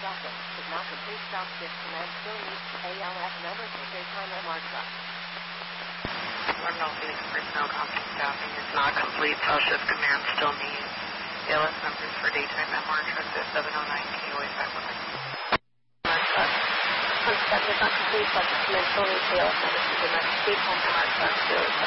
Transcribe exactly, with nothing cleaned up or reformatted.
staffing is not complete. Stop shift command still needs A L F number for daytime M R truck. Cardinal Phoenix personnel complete staffing is not complete. Cell shift command still needs A L F numbers for daytime M R truck at seven oh nine K O A five one nine. M R truck. Staffing is not complete. Cell shift command still needs A L F numbers for daytime M R truck.